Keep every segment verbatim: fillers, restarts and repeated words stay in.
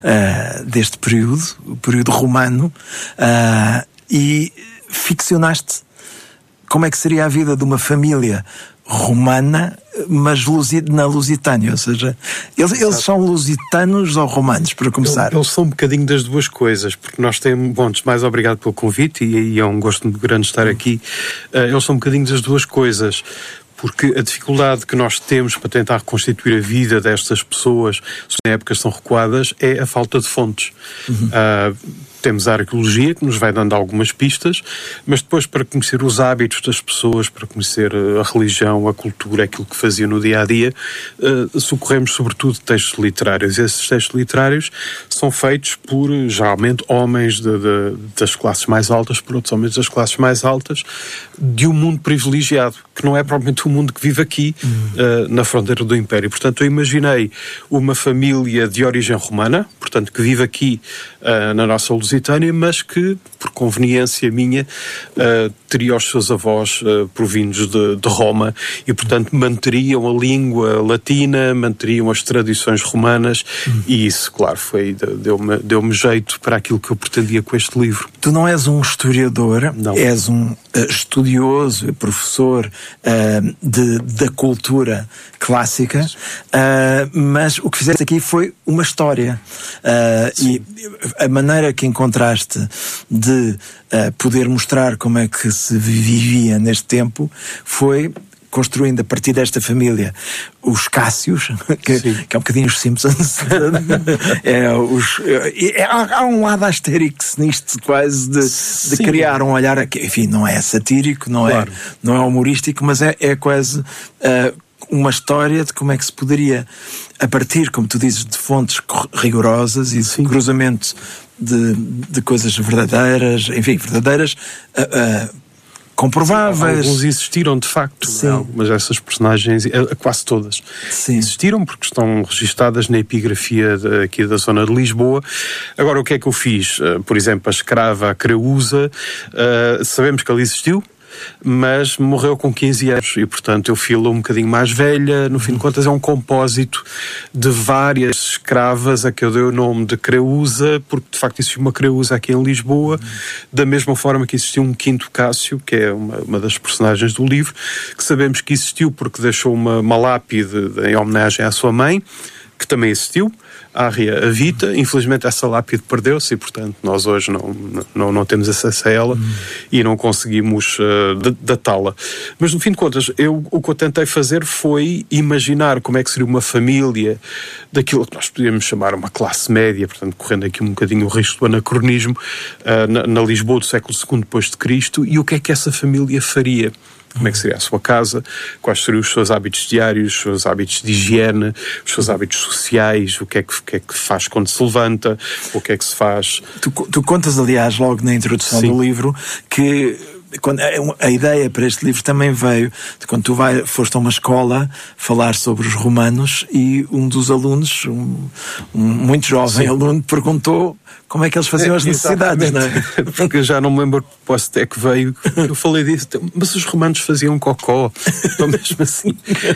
uh, deste período, o período romano, uh, e ficcionaste como é que seria a vida de uma família romana, mas na Lusitânia, ou seja, eles, eles são lusitanos ou romanos, para começar? Eles são um bocadinho das duas coisas, porque nós temos, bom, mais obrigado pelo convite, e, e é um gosto muito grande estar aqui. Uh, eles são um bocadinho das duas coisas, porque a dificuldade que nós temos para tentar reconstituir a vida destas pessoas, em épocas tão recuadas, é a falta de fontes. Uhum. Uh, Temos a arqueologia, que nos vai dando algumas pistas, mas depois, para conhecer os hábitos das pessoas, para conhecer a religião, a cultura, aquilo que faziam no dia-a-dia, uh, socorremos sobretudo textos literários. E esses textos literários são feitos por, geralmente, homens de, de, das classes mais altas, por outros homens das classes mais altas, de um mundo privilegiado, que não é propriamente o mundo que vive aqui, uhum. uh, na fronteira do Império. Portanto, eu imaginei uma família de origem romana, portanto, que vive aqui uh, na nossa Lusitânia, mas que, por conveniência minha, uh, teria os seus avós uh, provindos de, de Roma e, portanto, manteriam a língua latina, manteriam as tradições romanas, hum. e isso, claro, foi, deu-me, deu-me jeito para aquilo que eu pretendia com este livro. Tu não és um historiador, não. És um uh, estudioso, professor uh, de, da cultura clássica, uh, mas o que fizeste aqui foi uma história. Uh, e a maneira que encontraste de uh, poder mostrar como é que se vivia neste tempo foi construindo a partir desta família os Cássios, que, que é um bocadinho os Simpsons. é, os, é, há, há um lado Asterix nisto, quase, de, de criar um olhar, que, enfim, não é satírico, não, claro. é, não é humorístico, mas é, é quase uh, uma história de como é que se poderia, a partir, como tu dizes, de fontes rigorosas e de Sim. cruzamento de, de coisas verdadeiras, enfim, verdadeiras, uh, uh, comprováveis. Alguns existiram de facto, não, mas essas personagens, quase todas, Sim. existiram porque estão registadas na epigrafia de, aqui da zona de Lisboa. Agora, o que é que eu fiz? Uh, por exemplo, a escrava, a Creusa, uh, sabemos que ela existiu, mas morreu com quinze anos e, portanto, eu filo um bocadinho mais velha. No fim de contas, é um compósito de várias escravas a que eu dei o nome de Creusa, porque, de facto, existiu uma Creusa aqui em Lisboa, da mesma forma que existiu um Quinto Cássio, que é uma, uma das personagens do livro, que sabemos que existiu porque deixou uma, uma lápide de, em homenagem à sua mãe, que também existiu, a Arria Avita. Infelizmente essa lápide perdeu-se e, portanto, nós hoje não, não, não temos acesso a ela hum. e não conseguimos uh, datá-la. Mas, no fim de contas, eu, o que eu tentei fazer foi imaginar como é que seria uma família daquilo que nós podíamos chamar uma classe média, portanto, correndo aqui um bocadinho o risco do anacronismo, uh, na, na Lisboa do século segundo depois de Cristo, e o que é que essa família faria. Como é que seria a sua casa, quais seriam os seus hábitos diários, os seus hábitos de higiene, os seus hábitos sociais, o que é que, o que, é que faz quando se levanta, o que é que se faz... Tu, tu contas, aliás, logo na introdução Sim. do livro, que... Quando, a ideia para este livro também veio de quando tu vai, foste a uma escola falar sobre os romanos e um dos alunos, um, um muito jovem Sim. aluno, perguntou como é que eles faziam é, as necessidades, não é? Porque eu já não me lembro que posso até que veio, eu falei disso, mas os romanos faziam cocó, ou mesmo assim.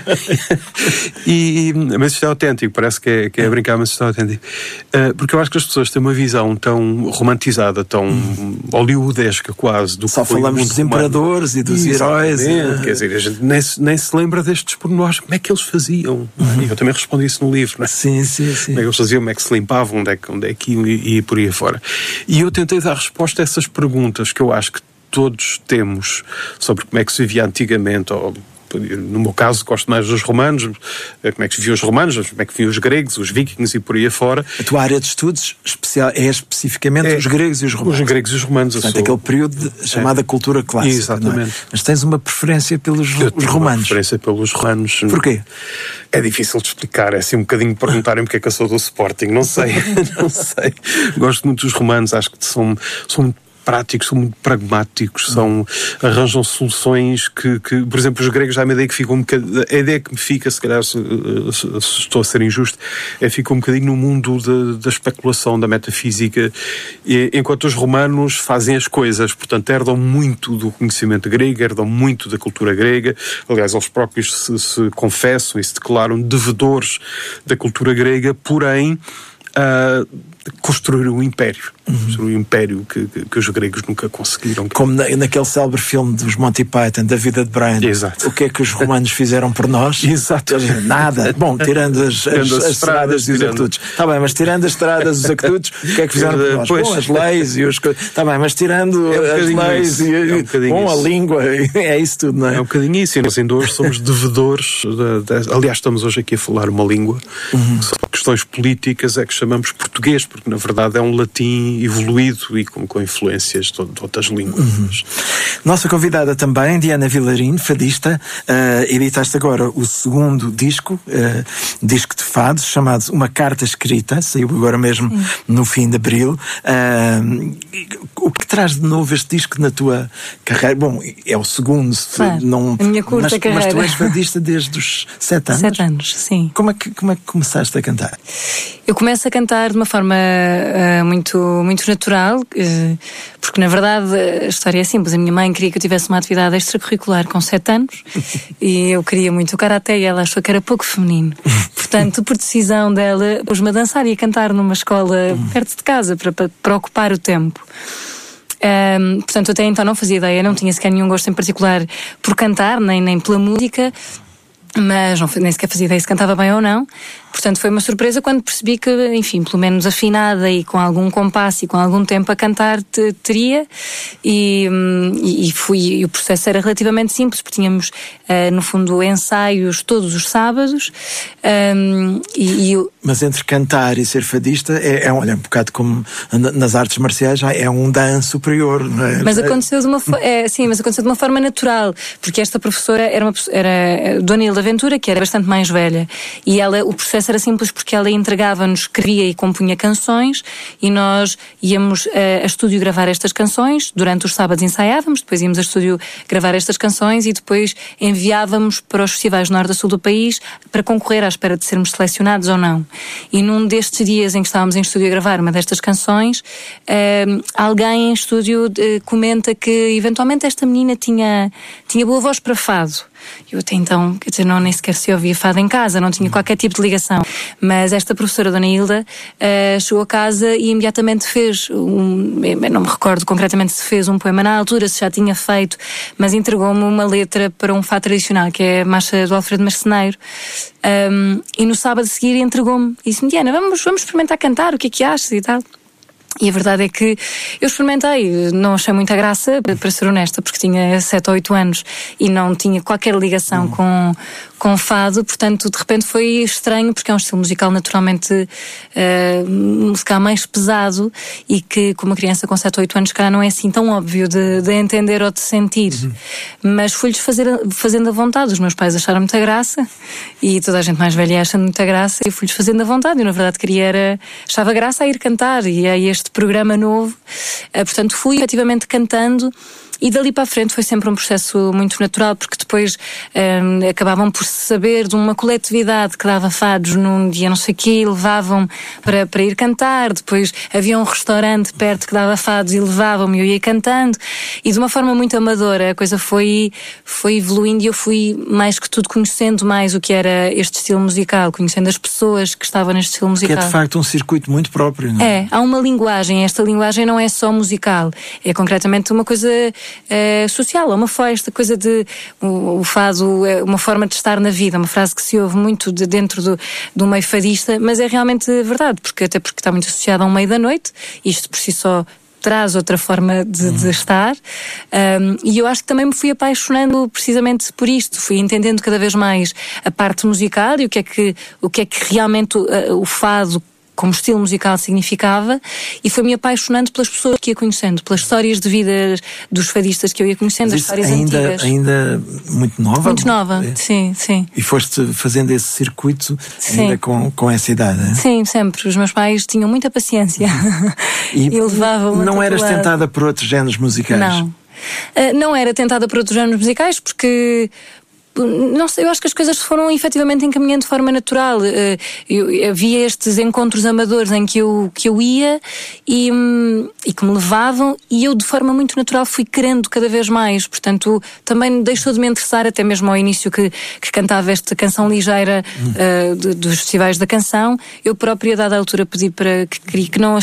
e, mas isto é autêntico, parece que é, que é brincar, mas isto é autêntico. Uh, porque eu acho que as pessoas têm uma visão tão romantizada, tão hum. hollywoodesca quase, do que Só falamos dos imperadores e dos heróis. E... Quer dizer, a gente nem, nem se lembra destes pormenores, como é que eles faziam? Uhum. Eu também respondi isso no livro, não é? Sim, sim, sim. Como é que eles faziam, como é que se limpavam, onde é que, onde é que iam e, e por aí fora. E eu tentei dar resposta a essas perguntas que eu acho que todos temos sobre como é que se vivia antigamente, ou no meu caso gosto mais dos romanos, como é que viviam os romanos, como é que viviam os gregos, os vikings e por aí afora. A tua área de estudos especial é especificamente é, os gregos e os romanos. Os gregos e os romanos. Portanto, sou... aquele período de, chamado é. cultura clássica. Exatamente. É? Mas tens uma preferência pelos eu os romanos. Uma preferência pelos romanos. Porquê? É difícil de explicar, é assim um bocadinho perguntarem porque é que eu sou do Sporting, não sei, não sei. Gosto muito dos romanos, acho que são, são muito práticos, são muito pragmáticos, são, arranjam soluções que, que, por exemplo, os gregos, já a ideia que ficam um bocadinho, a ideia que me fica, se calhar se, se, se estou a ser injusto, é que ficam um bocadinho no mundo de, da especulação, da metafísica, e, enquanto os romanos fazem as coisas, portanto, herdam muito do conhecimento grego, herdam muito da cultura grega, aliás, eles próprios se, se confessam e se declaram devedores da cultura grega, porém, uh, construir um império. Uhum. Um império que, que, que os gregos nunca conseguiram. Como na, naquele célebre filme dos Monty Python, da vida de Brian. Exato. O que é que os romanos fizeram por nós? Exato. Nada. Bom, tirando as, as, as, as estradas e os aquedutos. Está bem, mas tirando as estradas e os aquedutos, o que é que fizeram por nós? Pois. Bom, as leis e os... Está bem, mas tirando é um as leis isso. e... É um bom, isso. a língua, é isso tudo, não é? É um bocadinho isso. E nós ainda hoje somos devedores. De, de, aliás, estamos hoje aqui a falar uma língua. Uhum. Que são questões políticas é que chamamos português, porque na verdade é um latim evoluído e com, com influências de, de outras línguas. Uhum. Nossa convidada também, Diana Vilarinho, fadista, uh, editaste agora o segundo disco, uh, disco de fados, chamado Uma Carta Escrita, saiu agora mesmo Sim. no fim de abril. Uh, o que traz de novo este disco na tua carreira? Bom, é o segundo, claro, não, a minha curta mas, carreira. Mas tu és fadista desde os sete anos? Sete anos, sim. Como é que, como é que começaste a cantar? Eu começo a cantar de uma forma uh, muito, muito natural, uh, porque na verdade a história é simples. A minha mãe queria que eu tivesse uma atividade extracurricular com sete anos e eu queria muito o karaté e ela achou que era pouco feminino. Portanto, por decisão dela, pôs-me a dançar e a cantar numa escola perto de casa para, para, para ocupar o tempo. Um, portanto, até então não fazia ideia, não tinha sequer nenhum gosto em particular por cantar, nem, nem pela música, mas não, nem sequer fazia ideia se cantava bem ou não. Portanto, foi uma surpresa quando percebi que, enfim, pelo menos afinada e com algum compasso e com algum tempo a cantar te, teria. E, e, fui, e o processo era relativamente simples, porque tínhamos, uh, no fundo, ensaios todos os sábados. Um, e, e eu... Mas entre cantar e ser fadista é, é, olha, um bocado como nas artes marciais, é um dan superior, não é? Mas aconteceu de uma, é, sim, mas aconteceu de uma forma natural, porque esta professora era, uma, era Dona Hilda Ventura, que era bastante mais velha, e ela, o processo era simples porque ela entregava-nos, escrevia e compunha canções e nós íamos uh, a estúdio gravar estas canções. Durante os sábados ensaiávamos, depois íamos a estúdio gravar estas canções e depois enviávamos para os festivais no norte e sul do país para concorrer à espera de sermos selecionados ou não. E num destes dias em que estávamos em estúdio a gravar uma destas canções, uh, alguém em estúdio uh, comenta que eventualmente esta menina tinha, tinha boa voz para fado. Eu até então, quer dizer, não, nem sequer se ouvia fado em casa, não tinha qualquer tipo de ligação. Mas esta professora, Dona Hilda, uh, chegou a casa e imediatamente fez, um, eu não me recordo concretamente se fez um poema na altura, se já tinha feito, mas entregou-me uma letra para um fado tradicional, que é a Marcha do Alfredo Marceneiro. Um, e no sábado a seguir entregou-me e disse-me: Diana, vamos, vamos experimentar cantar, o que é que achas e tal. E a verdade é que eu experimentei, não achei muita graça, para ser honesta, porque tinha sete ou oito anos e não tinha qualquer ligação hum. com, com fado, portanto de repente foi estranho, porque é um estilo musical naturalmente uh, musical mais pesado e que com uma criança com sete ou oito anos cá não é assim tão óbvio de, de entender ou de sentir. Uhum. Mas fui-lhes fazer, fazendo a vontade. Os meus pais acharam muita graça e toda a gente mais velha acha muita graça e fui-lhes fazendo a vontade. Eu na verdade queria era, achava graça a ir cantar e a este programa novo, uh, portanto fui efetivamente cantando e dali para a frente foi sempre um processo muito natural, porque depois um, acabavam por saber de uma coletividade que dava fados num dia não sei o quê e levavam para, para ir cantar. Depois havia um restaurante perto que dava fados e levavam-me e eu ia cantando, e de uma forma muito amadora a coisa foi, foi evoluindo e eu fui mais que tudo conhecendo mais o que era este estilo musical, conhecendo as pessoas que estavam neste estilo musical. Que é de facto um circuito muito próprio, não é? É, há uma linguagem, esta linguagem não é só musical, é concretamente uma coisa Uh, social, é uma festa, coisa de o, o fado é uma forma de estar na vida, uma frase que se ouve muito de dentro do, do meio fadista, mas é realmente verdade, porque até porque está muito associado a um meio da noite, isto por si só traz outra forma de, de estar, um, e eu acho que também me fui apaixonando precisamente por isto, fui entendendo cada vez mais a parte musical e o que é que, o que, é que realmente uh, o fado como estilo musical significava, e foi-me apaixonando pelas pessoas que ia conhecendo, pelas histórias de vida dos fadistas que eu ia conhecendo, as histórias ainda, antigas. Ainda muito nova? Muito nova, é. sim, sim. E foste fazendo esse circuito sim. ainda com, com essa idade? É? Sim, sempre. Os meus pais tinham muita paciência e, e levavam-me. Não eras lado. tentada por outros géneros musicais? Não. Uh, não era tentada por outros géneros musicais porque... não sei, eu acho que as coisas foram efetivamente encaminhando de forma natural. Eu, havia estes encontros amadores em que eu, que eu ia e, e que me levavam, e eu de forma muito natural fui querendo cada vez mais. Portanto, também deixou de me interessar, até mesmo ao início que, que cantava esta canção ligeira hum. uh, de, dos festivais da canção. Eu própria, a dada altura, pedi para que, que não